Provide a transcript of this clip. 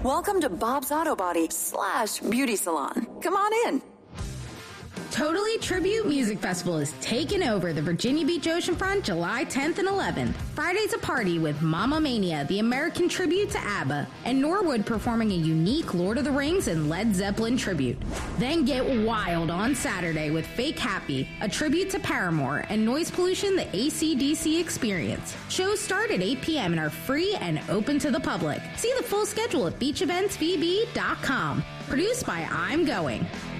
Welcome to Bob's Auto Body / Beauty Salon. Come on in. Totally Tribute Music Festival is taking over the Virginia Beach Oceanfront July 10th and 11th. Friday's a party with Mamma Mania, the American tribute to ABBA, and Norwood performing a unique Lord of the Rings and Led Zeppelin tribute. Then get wild on Saturday with Fake Happy, a tribute to Paramore, and Noise Pollution, the AC/DC Experience. Shows start at 8 p.m. and are free and open to the public. See the full schedule at beacheventsvb.com. Produced by I'm Going.